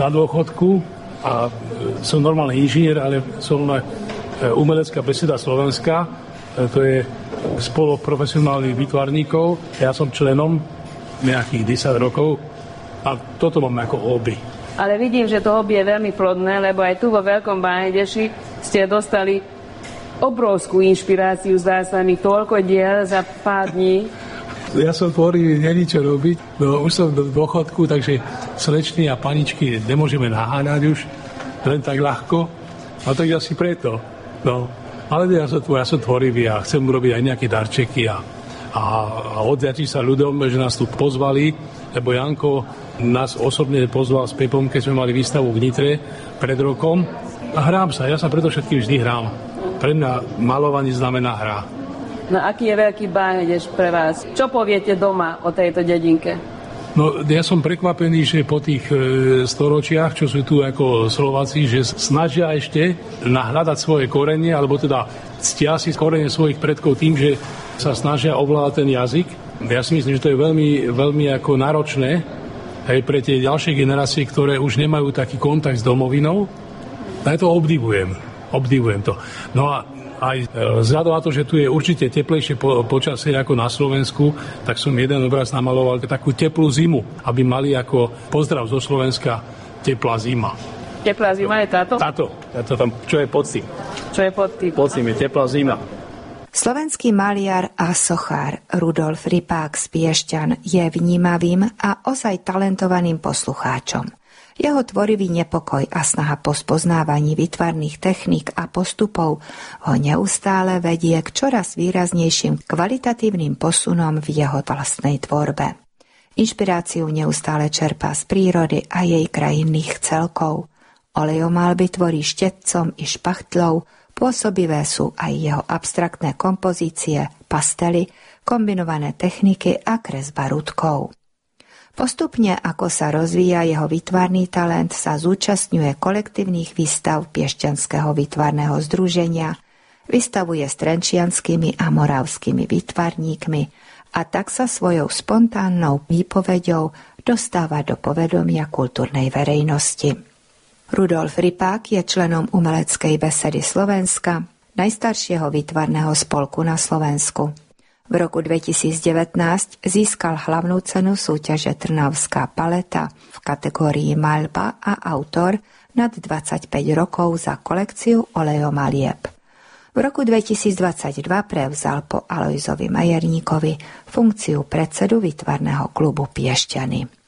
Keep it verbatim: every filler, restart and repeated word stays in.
na dôchodku a som normálny inžinier, ale som umelecká beseda Slovenska. To je spolok profesionálnych výtvarníkov. Ja som členom nejakých desať rokov a toto mám ako hobby. Ale vidím, že to hobby je veľmi plodné, lebo aj tu vo Veľkom Báhnedeši ste dostali obrovskú inšpiráciu, zdá sa mi, toľko diel za pár dní. Ja som tvorivý, není čo robiť, no už som do dôchodku, takže slečny a paničky nemôžeme naháňať už len tak ľahko, a tak asi preto. No, ale ja som, ja som tvorivý a chcem urobiť aj nejaké darčeky a, a, a odďačiť sa ľuďom, že nás tu pozvali, lebo Janko nás osobne pozval s Pepom, keď sme mali výstavu v Nitre pred rokom. A hrám sa, ja sa preto všetkým vždy hrám. Pre mňa malovanie znamená hra. No aký je Veľký Báhnedeš pre vás? Čo poviete doma o tejto dedinke? No ja som prekvapený, že po tých e, storočiach, čo sú tu ako Slováci, že snažia ešte nahľadať svoje korene, alebo teda ctia si korene svojich predkov tým, že sa snažia ovládať ten jazyk. Ja si myslím, že to je veľmi, veľmi ako náročné aj pre tie ďalšie generácie, ktoré už nemajú taký kontakt s domovinou. Ja to obdivujem. Obdivujem to. No a aj vzhľadom na to, že tu je určite teplejšie po, počasie ako na Slovensku, tak som jeden obraz namaloval takú teplú zimu, aby mali ako pozdrav zo Slovenska teplá zima. Teplá zima je táto? Táto. táto tam, čo je pod tým? Čo je pod tým? Pod tým je teplá zima. Slovenský maliar a sochár Rudolf Rypák z Piešťan je vnímavým a ozaj talentovaným poslucháčom. Jeho tvorivý nepokoj a snaha po spoznávaní výtvarných techník a postupov ho neustále vedie k čoraz výraznejším kvalitatívnym posunom v jeho vlastnej tvorbe. Inšpiráciu neustále čerpá z prírody a jej krajinných celkov. Olejomalby tvorí štetcom i špachtlou, pôsobivé sú aj jeho abstraktné kompozície, pastely, kombinované techniky a kresba rúdkou. Postupne, ako sa rozvíja jeho výtvarný talent, sa zúčastňuje kolektívnych výstav Piešťanského výtvarného združenia, vystavuje s trenčianskými a moravskými výtvarníkmi a tak sa svojou spontánnou výpoveďou dostáva do povedomia kultúrnej verejnosti. Rudolf Rypák je členom Umeleckej besedy Slovenska, najstaršieho výtvarného spolku na Slovensku. V roku dvetisícdevätnásť získal hlavnú cenu súťaže Trnavská paleta v kategórii maľba a autor nad dvadsaťpäť rokov za kolekciu olejomalieb. V roku dvetisícdvadsaťdva prevzal po Alojzovi Majerníkovi funkciu predsedu výtvarného klubu Piešťany.